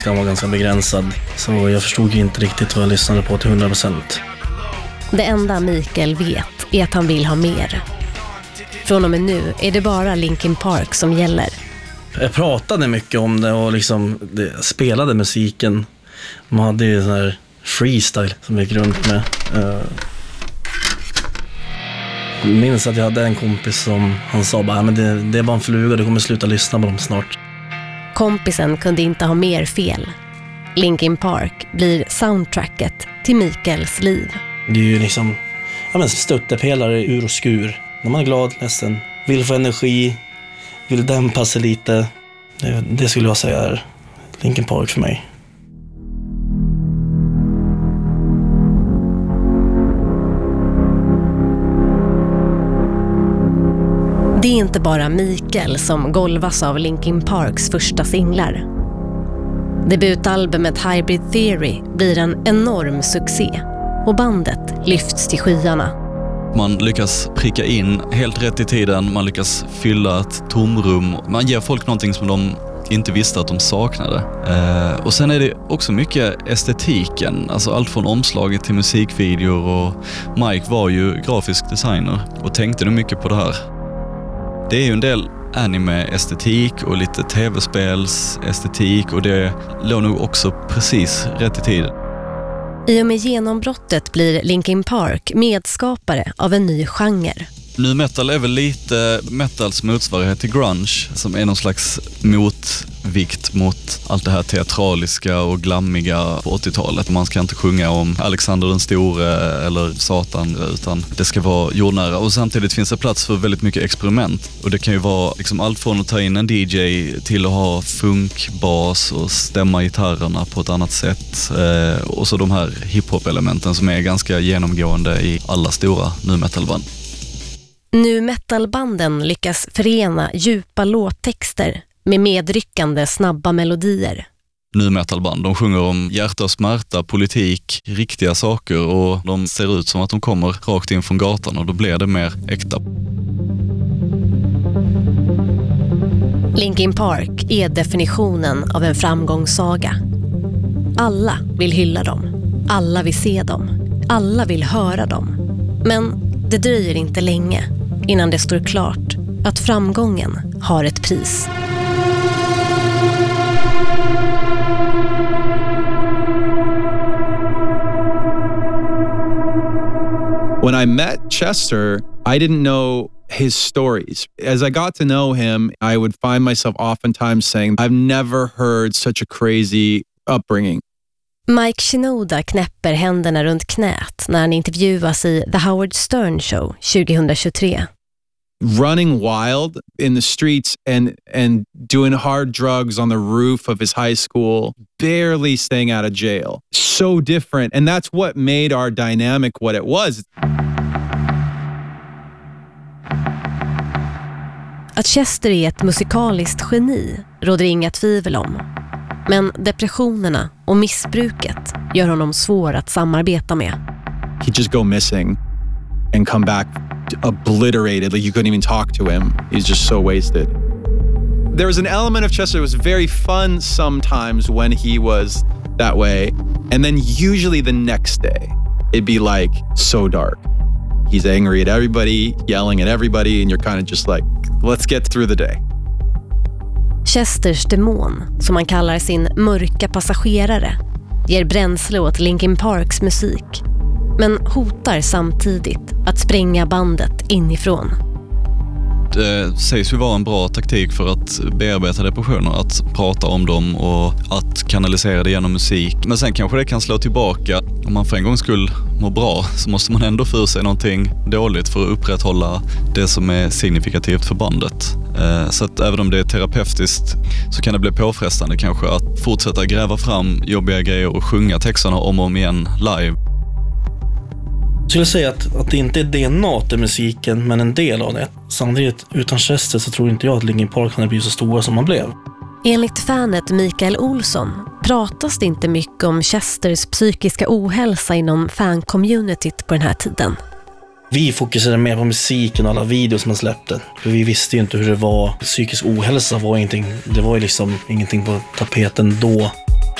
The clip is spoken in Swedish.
Den var ganska begränsad, så jag förstod inte riktigt vad jag lyssnade på till 100%. Det enda Mikael vet är att han vill ha mer. Från och med nu är det bara Linkin Park som gäller. Jag pratade mycket om det och liksom spelade musiken. Man hade ju sån här freestyle som jag gick runt med. Jag minns att jag hade en kompis som han sa bara, men det är bara en fluga, du kommer sluta lyssna på dem snart. Kompisen kunde inte ha mer fel. Linkin Park blir soundtracket till Mikaels liv. Det är ju liksom stöttepelare ur och skur. När man är glad, ledsen, vill få energi, vill dämpa sig lite. Det skulle jag säga är Linkin Park för mig. Det är inte bara Mikael som golvas av Linkin Parks första singlar. Debutalbumet Hybrid Theory blir en enorm succé och bandet lyfts till skyarna. Man lyckas pricka in helt rätt i tiden, man lyckas fylla ett tomrum. Man ger folk någonting som de inte visste att de saknade. Och sen är det också mycket estetiken, alltså allt från omslaget till musikvideor, och Mike var ju grafisk designer och tänkte nog mycket på det här. Det är ju en del anime-estetik och lite tv-spels-estetik, och det låg nog också precis rätt i tid. I och med genombrottet blir Linkin Park medskapare av en ny genre. Nu metal är väl lite metals motsvarighet till grunge, som är någon slags motvikt mot allt det här teatraliska och glammiga på 80-talet. Man ska inte sjunga om Alexander den store eller Satan, utan det ska vara jordnära. Och samtidigt finns det plats för väldigt mycket experiment. Och det kan ju vara liksom allt från att ta in en DJ till att ha funkbas och stämma gitarrerna på ett annat sätt. Och så de här hiphop-elementen som är ganska genomgående i alla stora nu metalband. Nu metalbanden lyckas förena djupa låttexter med medryckande snabba melodier. Nu metalband, de sjunger om hjärta och smärta, politik, riktiga saker, och de ser ut som att de kommer rakt in från gatan, och då blir det mer äkta. Linkin Park är definitionen av en framgångssaga. Alla vill hylla dem, alla vill se dem, alla vill höra dem. Men det dröjer inte länge innan det står klart att framgången har ett pris. When I met Chester, I didn't know his stories. As I got to know him, I would find myself oftentimes saying, I've never heard such a crazy upbringing. Mike Shinoda knäpper händerna runt knät när han intervjuas i The Howard Stern Show 2023. Running wild in the streets and doing hard drugs on the roof of his high school, barely staying out of jail. So different, and that's what made our dynamic what it was. Att Chester är ett musikaliskt geni råder inga tvivel om. Men depressionerna och missbruket gör honom svår att samarbeta med. He'd just go missing and come back obliterated, like you couldn't even talk to him. He's just so wasted. There was an element of Chester that was very fun sometimes when he was that way, and then usually the next day it'd be like so dark. He's angry at everybody, yelling at everybody, and you're kind of just like, let's get through the day. Chesters demon, som man kallar sin mörka passagerare, ger bränsle åt Linkin Parks musik, men hotar samtidigt att spränga bandet inifrån. Det sägs ju vara en bra taktik för att bearbeta depressioner, att prata om dem och att kanalisera det genom musik. Men sen kanske det kan slå tillbaka. Om man för en gång skulle må bra så måste man ändå få sig någonting dåligt för att upprätthålla det som är signifikativt för bandet. Så att även om det är terapeutiskt så kan det bli påfrestande kanske att fortsätta gräva fram jobbiga grejer och sjunga texterna om och om igen live. Jag skulle säga att det inte är DNA till musiken, men en del av det. Samtidigt, utan Chester så tror inte jag att Linkin Park hade blivit så stora som man blev. Enligt fanet Mikael Olsson pratas det inte mycket om Chesters psykiska ohälsa inom fan-communityt på den här tiden. Vi fokuserade mer på musiken och alla videos man släppte. För vi visste ju inte hur det var. Psykisk ohälsa var ingenting. Det var ju liksom ingenting på tapeten då.